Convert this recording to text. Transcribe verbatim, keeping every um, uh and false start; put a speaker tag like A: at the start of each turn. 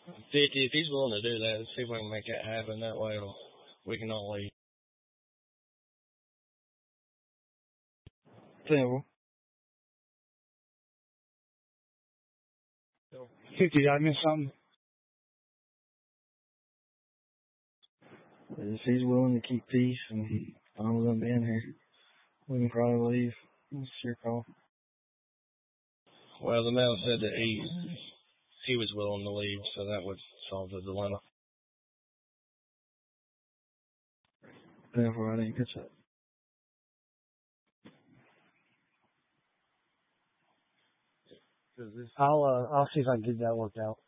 A: fifty, if he's willing to do that, let's see if we can make that happen. That way we can all leave.
B: Simple. fifty, did I miss something?
C: If he's willing to keep peace and fine with him being here, we can probably leave. It's your call.
A: Well, the male said that he he was willing to leave, so that would solve the dilemma.
C: Therefore, I didn't catch that.
B: I'll uh, I'll see if I can get that worked out.